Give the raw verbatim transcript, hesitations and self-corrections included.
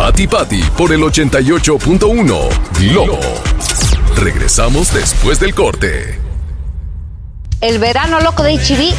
Pati Pati por el ochenta y ocho punto uno Globo. Regresamos después del corte. El verano loco de H B